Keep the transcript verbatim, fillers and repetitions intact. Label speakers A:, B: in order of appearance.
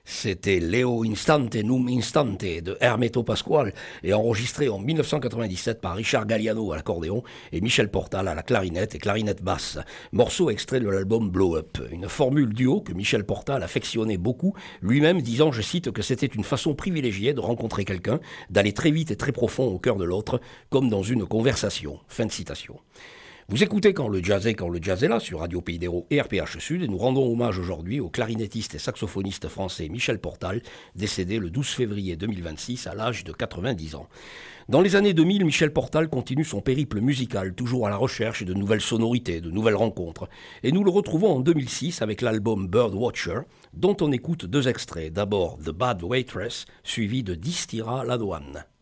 A: C'était Leo Instante Num Instante de Hermeto Pasquale et enregistré en mille neuf cent quatre-vingt-dix-sept par Richard Galliano à l'accordéon et Michel Portal à la clarinette et clarinette basse. Morceau extrait de l'album Blow Up, une formule duo que Michel Portal affectionnait beaucoup, lui-même disant, je cite, que c'était une façon privilégiée de rencontrer quelqu'un, d'aller très vite et très profond au cœur de l'autre, comme dans une conversation. Fin de citation. Vous écoutez Quand le jazz est, quand le jazz est là sur Radio Pays d'Hérault et R P H Sud et nous rendons hommage aujourd'hui au clarinettiste et saxophoniste français Michel Portal, décédé le douze février deux mille vingt-six à l'âge de quatre-vingt-dix ans. Dans les années deux mille, Michel Portal continue son périple musical, toujours à la recherche de nouvelles sonorités, de nouvelles rencontres. Et nous le retrouvons en deux mille six avec l'album Bird Watcher, dont on écoute deux extraits. D'abord The Bad Waitress, suivi de Distira la douane.